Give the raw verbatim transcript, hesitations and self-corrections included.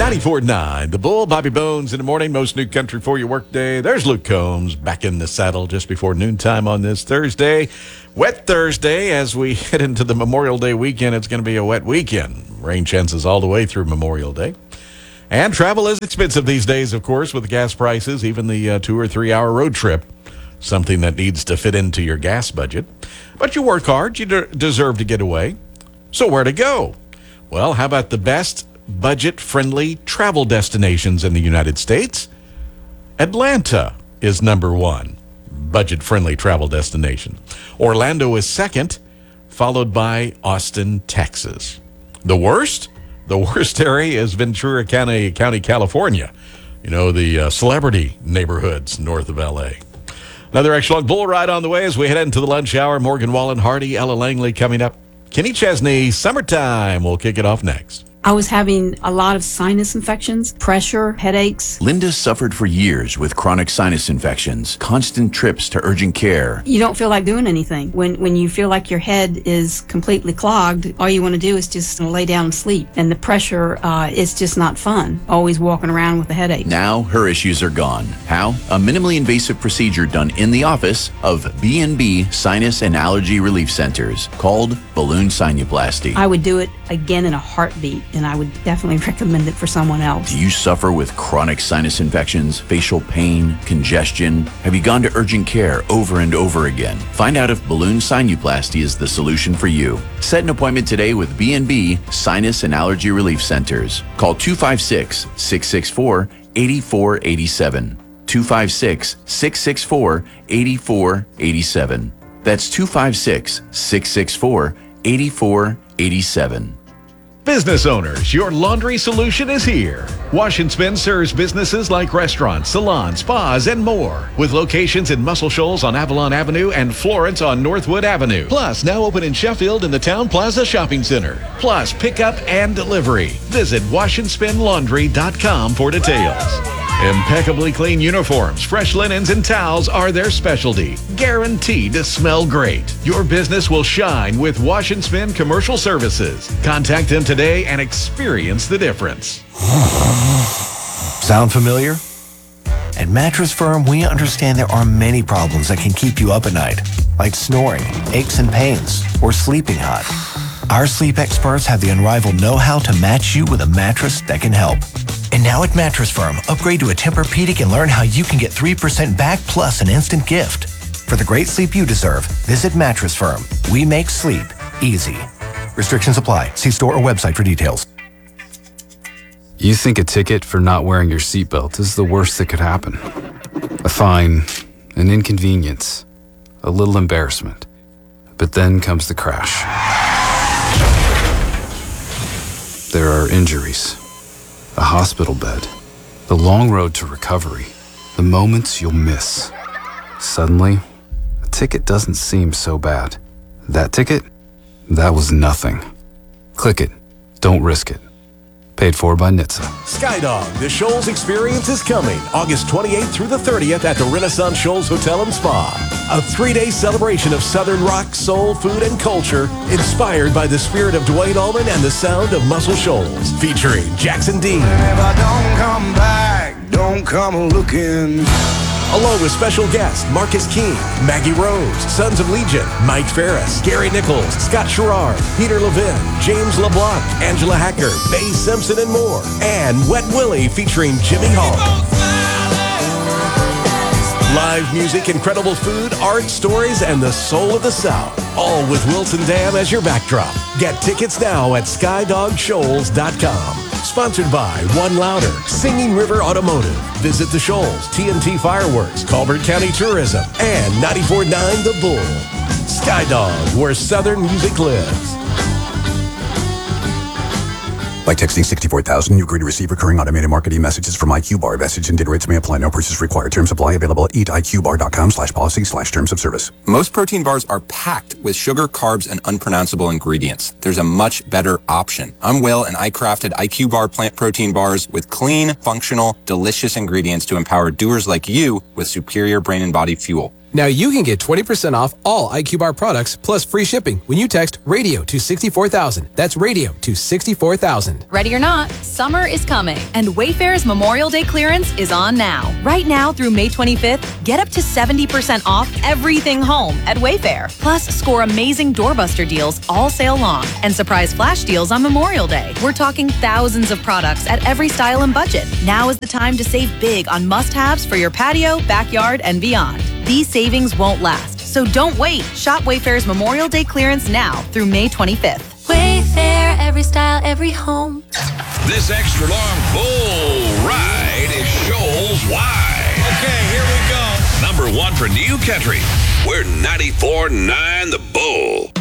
ninety-four point nine, The Bull, Bobby Bones in the morning, most new country for your workday. There's Luke Combs back in the saddle just before noontime on this Thursday. Wet Thursday as we head into the Memorial Day weekend. It's going to be a wet weekend. Rain chances all the way through Memorial Day. And travel is expensive these days, of course, with gas prices, even the uh, two or three hour road trip. Something that needs to fit into your gas budget. But you work hard, you de- deserve to get away. So where to go? Well, how about the best budget-friendly travel destinations in the United States? Atlanta is number one budget-friendly travel destination. Orlando is second, followed by Austin, Texas. The worst? The worst area is Ventura County, County, California. You know, the uh, celebrity neighborhoods north of L A. Another extra long bull ride on the way as we head into the lunch hour. Morgan Wallen, Hardy, Ella Langley coming up. Kenny Chesney, Summertime. We'll kick it off next. I was having a lot of sinus infections, pressure, headaches. Linda suffered for years with chronic sinus infections, constant trips to urgent care. You don't feel like doing anything. When when you feel like your head is completely clogged, all you want to do is just lay down and sleep. And the pressure, uh, is just not fun, always walking around with a headache. Now her issues are gone. How? A minimally invasive procedure done in the office of B and B Sinus and Allergy Relief Centers called balloon sinuplasty. I would do it again in a heartbeat. And I would definitely recommend it for someone else. Do you suffer with chronic sinus infections, facial pain, congestion? Have you gone to urgent care over and over again? Find out if balloon sinuplasty is the solution for you. Set an appointment today with B and B Sinus and Allergy Relief Centers. Call two five six, six six four, eight four eight seven. two five six, six six four, eight four eight seven. That's two five six, six six four, eight four eight seven. Business owners, your laundry solution is here. Wash and Spin serves businesses like restaurants, salons, spas, and more. With locations in Muscle Shoals on Avalon Avenue and Florence on Northwood Avenue. Plus, now open in Sheffield in the Town Plaza Shopping Center. Plus, pickup and delivery. Visit wash and spin laundry dot com for details. Impeccably clean uniforms, fresh linens, and towels are their specialty. Guaranteed to smell great. Your business will shine with Wash and Spin Commercial Services. Contact them today and experience the difference. Sound familiar? At Mattress Firm, we understand there are many problems that can keep you up at night, like snoring, aches and pains, or sleeping hot. Our sleep experts have the unrivaled know-how to match you with a mattress that can help. And now at Mattress Firm, upgrade to a Tempur-Pedic and learn how you can get three percent back plus an instant gift. For the great sleep you deserve, visit Mattress Firm. We make sleep easy. Restrictions apply. See store or website for details. You think a ticket for not wearing your seatbelt is the worst that could happen. A fine, an inconvenience, a little embarrassment. But then comes the crash. There are injuries, a hospital bed, the long road to recovery, the moments you'll miss. Suddenly, a ticket doesn't seem so bad. That ticket? That was nothing. Click it. Don't risk it. Paid for by N H T S A. Skydog, the Shoals experience is coming August twenty-eighth through the thirtieth at the Renaissance Shoals Hotel and Spa. A three-day celebration of Southern rock, soul, food, and culture inspired by the spirit of Dwayne Allman and the sound of Muscle Shoals. Featuring Jackson Dean. If I don't come back, don't come looking. Along with special guests Marcus King, Maggie Rose, Sons of Legion, Mike Ferris, Gary Nichols, Scott Sherrard, Peter Levin, James LeBlanc, Angela Hacker, Faye Simpson, and more. And Wet Willie featuring Jimmy Hall. Live music, incredible food, art, stories, and the soul of the South. All with Wilson Dam as your backdrop. Get tickets now at skydog shoals dot com. Sponsored by One Louder, Singing River Automotive, Visit the Shoals, T N T Fireworks, Colbert County Tourism, and ninety-four point nine The Bull. Skydog, where Southern music lives. By texting sixty-four thousand, you agree to receive recurring automated marketing messages from I Q Bar. Message and data rates may apply. No purchase required. Terms apply. Available at eat I Q bar dot com slash policy slash terms of service. Most protein bars are packed with sugar, carbs, and unpronounceable ingredients. There's a much better option. I'm Will, and I crafted I Q Bar plant protein bars with clean, functional, delicious ingredients to empower doers like you with superior brain and body fuel. Now you can get twenty percent off all iCubeR products plus free shipping when you text radio to sixty-four thousand. That's radio to sixty-four thousand. Ready or not, summer is coming, and Wayfair's Memorial Day clearance is on now. Right now through May twenty-fifth, get up to seventy percent off everything home at Wayfair. Plus, score amazing doorbuster deals all sale long and surprise flash deals on Memorial Day. We're talking thousands of products at every style and budget. Now is the time to save big on must-haves for your patio, backyard, and beyond. These savings won't last, so don't wait. Shop Wayfair's Memorial Day clearance now through May twenty-fifth. Wayfair, every style, every home. This extra long bull ride is Shoals wide. Okay, here we go. Number one for New Country. We're ninety-four point nine The Bull.